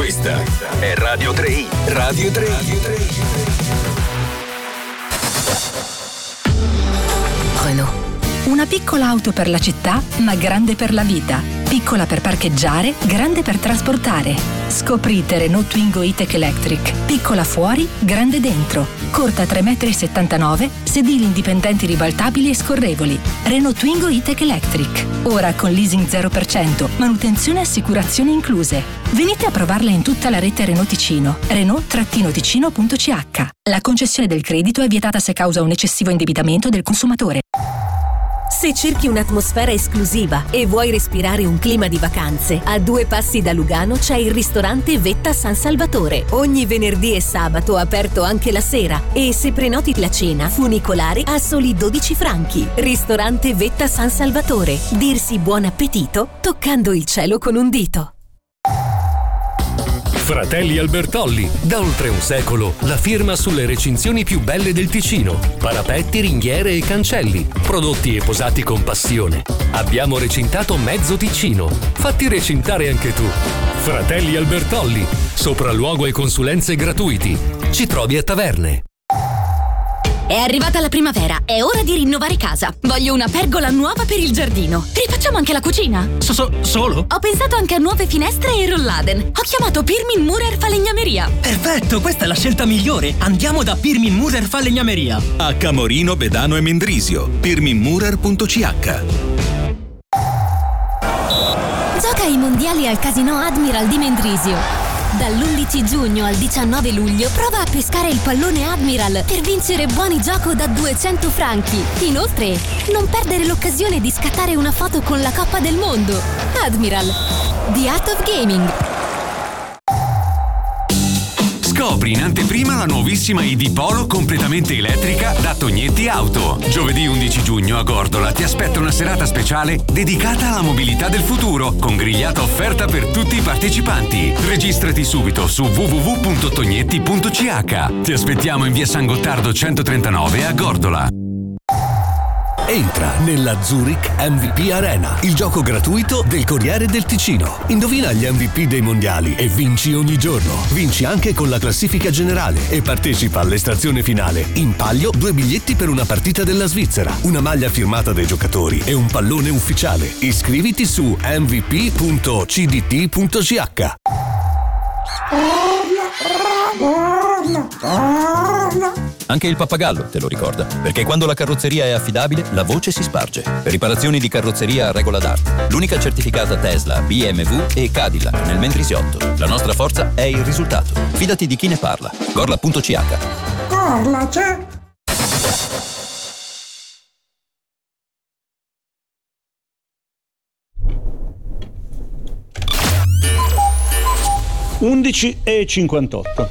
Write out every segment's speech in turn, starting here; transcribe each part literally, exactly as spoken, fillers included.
Questa è Radio tre i. Radio tre i. Renault. Una piccola auto per la città, ma grande per la vita. Piccola per parcheggiare, grande per trasportare. Scoprite Renault Twingo E-Tech Electric. Piccola fuori, grande dentro. Corta tre virgola settantanove metri, sedili indipendenti ribaltabili e scorrevoli. Renault Twingo E-Tech Electric. Ora con leasing zero per cento, manutenzione e assicurazione incluse. Venite a provarla in tutta la rete Renault Ticino. Renault-ticino punto c h. La concessione del credito è vietata se causa un eccessivo indebitamento del consumatore. Se cerchi un'atmosfera esclusiva e vuoi respirare un clima di vacanze, a due passi da Lugano c'è il ristorante Vetta San Salvatore. Ogni venerdì e sabato aperto anche la sera, e se prenoti la cena, funicolare a soli dodici franchi. Ristorante Vetta San Salvatore. Dirsi buon appetito toccando il cielo con un dito. Fratelli Albertolli, da oltre un secolo, la firma sulle recinzioni più belle del Ticino. Parapetti, ringhiere e cancelli, prodotti e posati con passione. Abbiamo recintato mezzo Ticino. Fatti recintare anche tu. Fratelli Albertolli, sopralluogo e consulenze gratuiti. Ci trovi a Taverne. È arrivata la primavera, è ora di rinnovare casa. Voglio una pergola nuova per il giardino. Rifacciamo anche la cucina. So, so, solo? Ho pensato anche a nuove finestre e rolladen. Ho chiamato Pirmin Murer Falegnameria. Perfetto, questa è la scelta migliore. Andiamo da Pirmin Murer Falegnameria. A Camorino, Bedano e Mendrisio. pirmin murer punto c h. Gioca ai mondiali al Casino Admiral di Mendrisio. Dall'undici giugno al diciannove luglio prova a pescare il pallone Admiral per vincere buoni gioco da duecento franchi. Inoltre, non perdere l'occasione di scattare una foto con la Coppa del Mondo. Admiral, The Art of Gaming. Scopri in anteprima la nuovissima I D Polo completamente elettrica da Tognetti Auto. Giovedì undici giugno a Gordola ti aspetta una serata speciale dedicata alla mobilità del futuro, con grigliata offerta per tutti i partecipanti. Registrati subito su w w w punto tognetti punto c h. Ti aspettiamo in via San Gottardo centotrentanove a Gordola. Entra nella Zurich M V P Arena, il gioco gratuito del Corriere del Ticino. Indovina gli M V P dei mondiali e vinci ogni giorno. Vinci anche con la classifica generale e partecipa all'estrazione finale. In palio due biglietti per una partita della Svizzera, una maglia firmata dai giocatori e un pallone ufficiale. Iscriviti su m v p punto c d t punto c h. Anche il pappagallo te lo ricorda, perché quando la carrozzeria è affidabile, la voce si sparge. Per riparazioni di carrozzeria a regola d'arte, l'unica certificata Tesla, B M W e Cadillac nel Mendrisiotto. La nostra forza è il risultato. Fidati di chi ne parla. Gorla punto c h. Gorla c'è. undici e cinquantotto.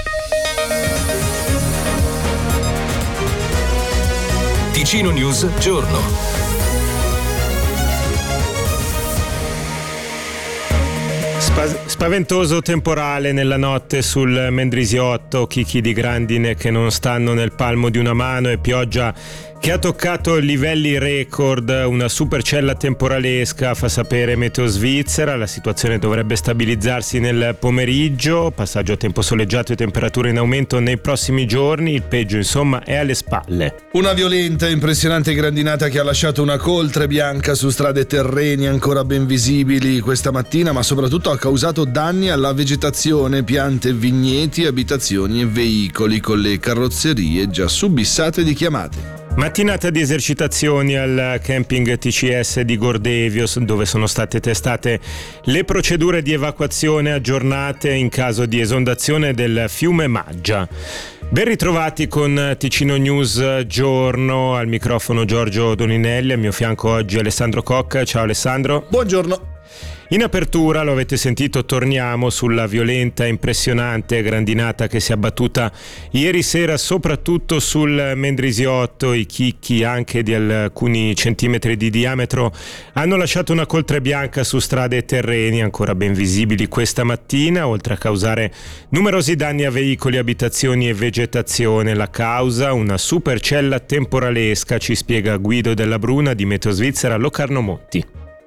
Ticino News Giorno. Spaventoso temporale nella notte sul Mendrisiotto, chicchi di grandine che non stanno nel palmo di una mano e pioggia che ha toccato livelli record. Una supercella temporalesca, fa sapere Meteo Svizzera. La situazione dovrebbe stabilizzarsi nel pomeriggio, passaggio a tempo soleggiato e temperature in aumento nei prossimi giorni. Il peggio insomma è alle spalle. Una violenta e impressionante grandinata che ha lasciato una coltre bianca su strade e terreni ancora ben visibili questa mattina, ma soprattutto ha causato danni alla vegetazione, piante, vigneti, abitazioni e veicoli, con le carrozzerie già subissate di chiamate. Mattinata di esercitazioni al camping T C S di Gordevio, dove sono state testate le procedure di evacuazione aggiornate in caso di esondazione del fiume Maggia. Ben ritrovati con Ticino News Giorno, al microfono Giorgio Doninelli, al mio fianco oggi Alessandro Cocca. Ciao Alessandro. Buongiorno. In apertura, lo avete sentito, torniamo sulla violenta e impressionante grandinata che si è abbattuta ieri sera soprattutto sul Mendrisiotto. I chicchi, anche di alcuni centimetri di diametro, hanno lasciato una coltre bianca su strade e terreni ancora ben visibili questa mattina, oltre a causare numerosi danni a veicoli, abitazioni e vegetazione. La causa? Una supercella temporalesca, ci spiega Guido Della Bruna di Meteo Svizzera Locarno Monti.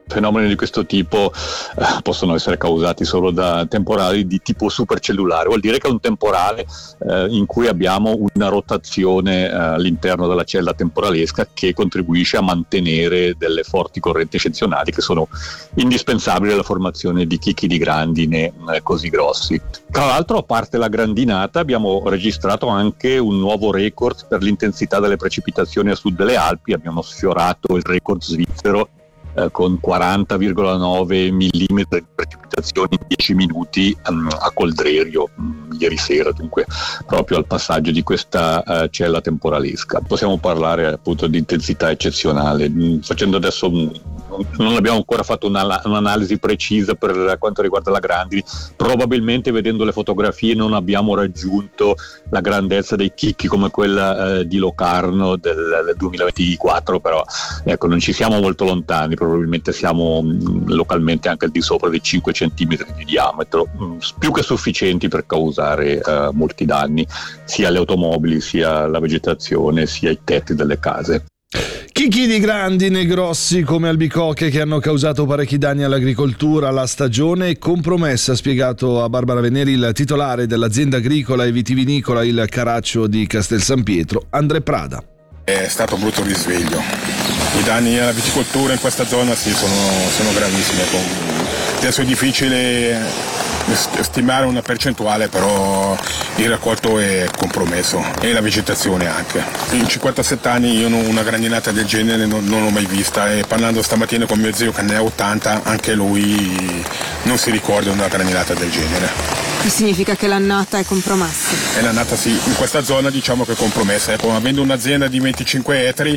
Fenomeni di questo tipo eh, possono essere causati solo da temporali di tipo supercellulare, vuol dire che è un temporale eh, in cui abbiamo una rotazione eh, all'interno della cella temporalesca che contribuisce a mantenere delle forti correnti ascensionali che sono indispensabili alla formazione di chicchi di grandine eh, così grossi. Tra l'altro, a parte la grandinata, abbiamo registrato anche un nuovo record per l'intensità delle precipitazioni a sud delle Alpi, abbiamo sfiorato il record svizzero con quaranta virgola nove millimetri di precipitazioni in dieci minuti um, a Coldrerio um, ieri sera, dunque proprio al passaggio di questa uh, cella temporalesca. Possiamo parlare appunto di intensità eccezionale, mm, facendo adesso mm, non abbiamo ancora fatto una, un'analisi precisa per quanto riguarda la grandine, probabilmente vedendo le fotografie non abbiamo raggiunto la grandezza dei chicchi come quella uh, di Locarno del, del duemilaventiquattro, però ecco, non ci siamo molto lontani, probabilmente siamo mh, localmente anche al di sopra dei cinque centimetri di diametro, mh, più che sufficienti per causare uh, molti danni sia alle automobili, sia alla vegetazione, sia ai tetti delle case. Chicchi di grandine grossi come albicocche che hanno causato parecchi danni all'agricoltura. La stagione è compromessa, ha spiegato a Barbara Veneri il titolare dell'azienda agricola e vitivinicola Il Caraccio di Castel San Pietro, André Prada. È stato un brutto risveglio. I danni alla viticoltura in questa zona sì, sono, sono gravissimi. Adesso è difficile stimare una percentuale, però il raccolto è compromesso e la vegetazione anche. In cinquantasette anni io non, una grandinata del genere non, non l'ho mai vista, e parlando stamattina con mio zio che ne ha ottanta, anche lui non si ricorda una grandinata del genere. Che significa che l'annata è compromessa? E l'annata sì, in questa zona diciamo che è compromessa. Ecco, avendo un'azienda di venticinque ettari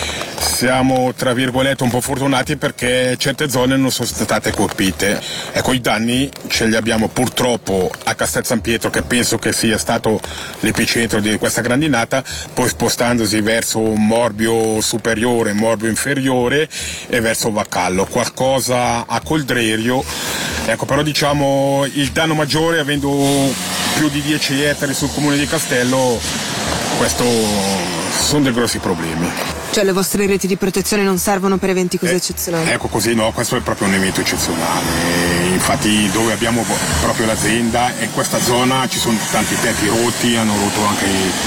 siamo tra virgolette un po' fortunati perché certe zone non sono state colpite. Ecco, i danni ce li abbiamo purtroppo a Castel San Pietro, che penso che sia stato l'epicentro di questa grandinata, poi spostandosi verso Morbio superiore, Morbio inferiore e verso Vacallo, qualcosa a Coldrerio. Ecco, però diciamo il danno maggiore, avendo più di dieci ettari sul comune di Castello, questo sono dei grossi problemi. Cioè le vostre reti di protezione non servono per eventi così eh, eccezionali? Ecco, così no, questo è proprio un evento eccezionale. Infatti dove abbiamo proprio l'azienda, in questa zona ci sono tanti tetti rotti, hanno rotto anche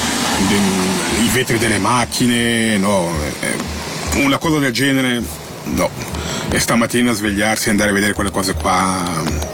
i, i vetri delle macchine, no, una cosa del genere no. E stamattina svegliarsi e andare a vedere quelle cose qua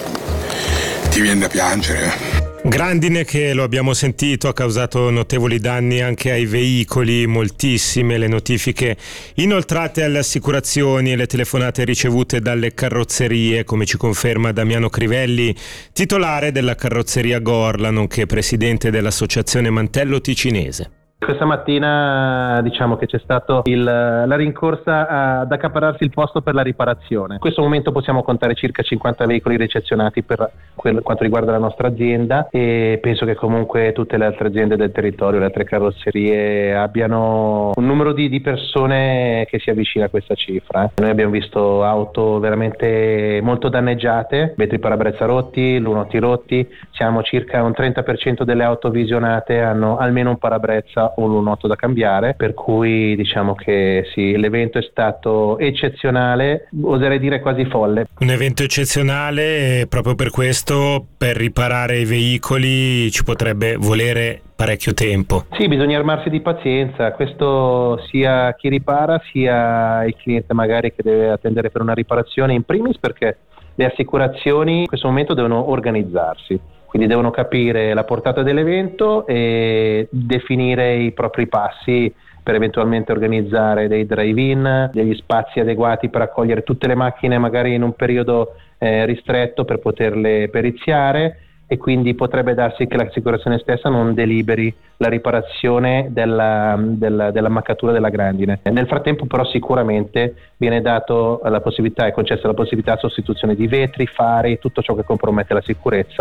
ti viene da piangere. Grandine che, lo abbiamo sentito, ha causato notevoli danni anche ai veicoli, moltissime le notifiche inoltrate alle assicurazioni e le telefonate ricevute dalle carrozzerie, come ci conferma Damiano Crivelli, titolare della carrozzeria Gorla, nonché presidente dell'associazione Mantello Ticinese. Questa mattina diciamo che c'è stato il, la rincorsa ad accaparrarsi il posto per la riparazione. In questo momento possiamo contare circa cinquanta veicoli ricezionati per quel, quanto riguarda la nostra azienda, e penso che comunque tutte le altre aziende del territorio, le altre carrozzerie abbiano un numero di, di persone che si avvicina a questa cifra. Noi abbiamo visto auto veramente molto danneggiate, vetri parabrezza rotti, lunotti rotti, siamo circa un trenta per cento delle auto visionate hanno almeno un parabrezza o un lunotto da cambiare, per cui diciamo che sì, l'evento è stato eccezionale, oserei dire quasi folle. Un evento eccezionale, e proprio per questo per riparare i veicoli ci potrebbe volere parecchio tempo. Sì, bisogna armarsi di pazienza, questo sia chi ripara sia il cliente magari che deve attendere per una riparazione, in primis perché le assicurazioni in questo momento devono organizzarsi. Quindi devono capire la portata dell'evento e definire i propri passi per eventualmente organizzare dei drive-in, degli spazi adeguati per accogliere tutte le macchine magari in un periodo eh, ristretto per poterle periziare, e quindi potrebbe darsi che l'assicurazione stessa non deliberi la riparazione della, della, della maccatura della grandine. Nel frattempo però sicuramente viene dato la possibilità, è concessa la possibilità di sostituzione di vetri, fari, tutto ciò che compromette la sicurezza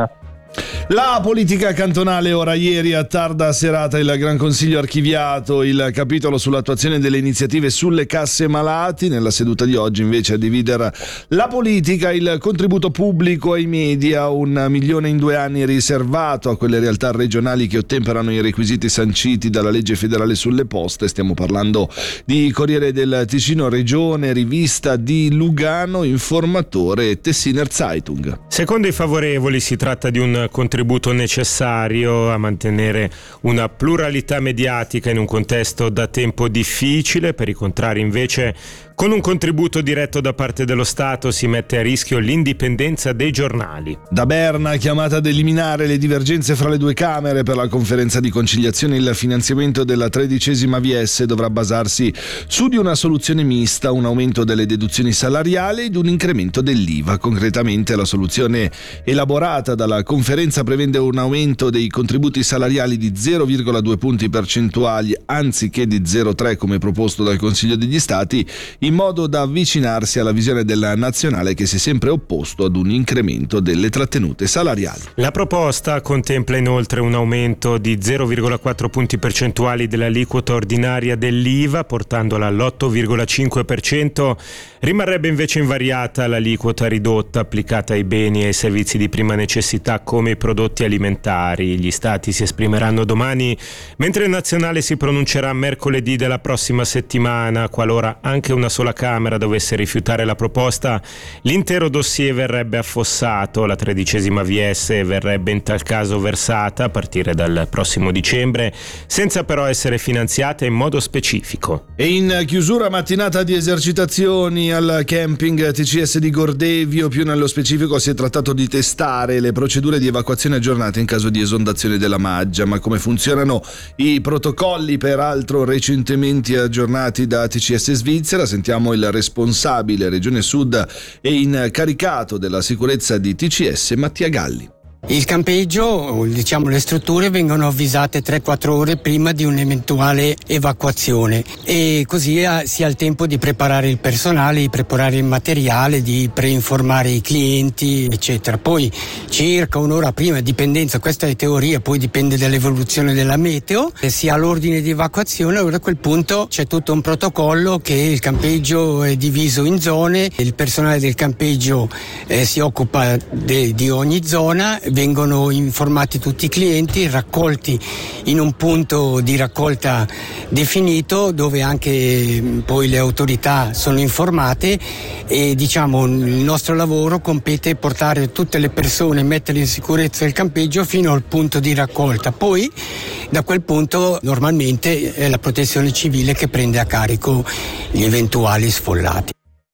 La politica cantonale ora. Ieri a tarda serata il Gran Consiglio ha archiviato il capitolo sull'attuazione delle iniziative sulle casse malati. Nella seduta di oggi invece a dividere la politica il contributo pubblico ai media, un milione in due anni riservato a quelle realtà regionali che ottemperano i requisiti sanciti dalla legge federale sulle poste. Stiamo parlando di Corriere del Ticino, Regione, Rivista di Lugano, Informatore e Tessiner Zeitung. Secondo i favorevoli si tratta di un contributo necessario a mantenere una pluralità mediatica in un contesto da tempo difficile. Per i contrari invece, con un contributo diretto da parte dello Stato si mette a rischio l'indipendenza dei giornali. Da Berna, chiamata ad eliminare le divergenze fra le due Camere per la conferenza di conciliazione. Il finanziamento della tredicesima V S dovrà basarsi su di una soluzione mista, un aumento delle deduzioni salariali ed un incremento dell'I V A. Concretamente la soluzione elaborata dalla conferenza prevede un aumento dei contributi salariali di zero virgola due punti percentuali anziché di zero virgola tre come proposto dal Consiglio degli Stati, in modo da avvicinarsi alla visione della nazionale che si è sempre opposto ad un incremento delle trattenute salariali. La proposta contempla inoltre un aumento di zero virgola quattro punti percentuali dell'aliquota ordinaria dell'I V A, portandola all'otto virgola cinque per cento. Rimarrebbe invece invariata l'aliquota ridotta applicata ai beni e ai servizi di prima necessità come i prodotti alimentari. Gli Stati si esprimeranno domani, mentre il nazionale si pronuncerà mercoledì della prossima settimana. Qualora anche una sola Camera dovesse rifiutare la proposta, l'intero dossier verrebbe affossato. La tredicesima V S verrebbe in tal caso versata a partire dal prossimo dicembre, senza però essere finanziata in modo specifico. E in chiusura mattinata di esercitazioni al camping T C S di Gordevio, più nello specifico si è trattato di testare le procedure di evacuazione aggiornate in caso di esondazione della Maggia. Ma come funzionano i protocolli, peraltro recentemente aggiornati da T C S Svizzera? Sentiamo il responsabile Regione Sud e incaricato della sicurezza di T C S, Mattia Galli. Il campeggio, diciamo le strutture, vengono avvisate tre quattro ore prima di un'eventuale evacuazione e così si ha il tempo di preparare il personale, di preparare il materiale, di preinformare i clienti, eccetera. Poi circa un'ora prima, dipendenza, questa è teoria, poi dipende dall'evoluzione della meteo, e si ha l'ordine di evacuazione. Allora a quel punto c'è tutto un protocollo che il campeggio è diviso in zone, il personale del campeggio eh, si occupa de, di ogni zona. Vengono informati tutti i clienti, raccolti in un punto di raccolta definito, dove anche poi le autorità sono informate, e diciamo il nostro lavoro compete portare tutte le persone, metterle in sicurezza il campeggio fino al punto di raccolta. Poi da quel punto normalmente è la protezione civile che prende a carico gli eventuali sfollati.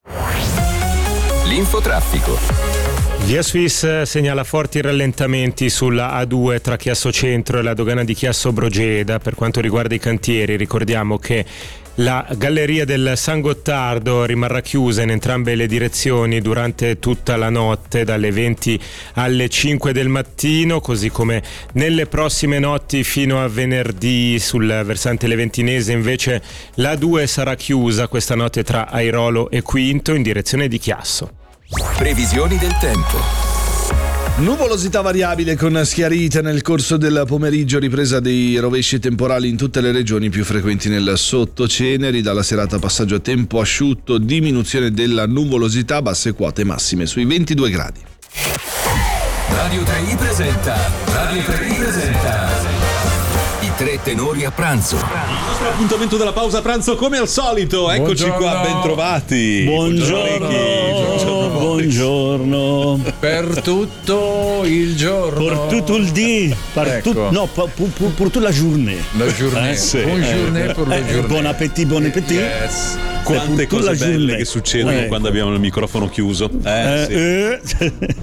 L'infotraffico. Via Swiss segnala forti rallentamenti sulla A due tra Chiasso Centro e la dogana di Chiasso Brogeda. Per quanto riguarda i cantieri, ricordiamo che la galleria del San Gottardo rimarrà chiusa in entrambe le direzioni durante tutta la notte, dalle venti alle cinque del mattino, così come nelle prossime notti fino a venerdì. Sul versante leventinese invece la A due sarà chiusa questa notte tra Airolo e Quinto in direzione di Chiasso. Previsioni del tempo. Nuvolosità variabile con schiarite nel corso del pomeriggio, ripresa dei rovesci temporali in tutte le regioni, più frequenti nel sottoceneri. Dalla serata passaggio a tempo asciutto, diminuzione della nuvolosità, basse quote massime sui ventidue gradi. Radio tre i presenta Radio tre i presenta i tre tenori a pranzo. Il nostro appuntamento della pausa pranzo come al solito. Eccoci Buongiorno. qua, bentrovati. Buongiorno. Buongiorno. Buongiorno. Per tutto il giorno. Per tutto il dì. Per Ecco. tut- no, per, per, per tutta la journée. La journée. Eh, sì. Buon journée Eh, per la eh, journée. Buon appetito, buon appetito. Quante Per tutta cose la belle journée. che succedono Ecco. quando abbiamo il microfono chiuso. Eh, Eh, sì. eh.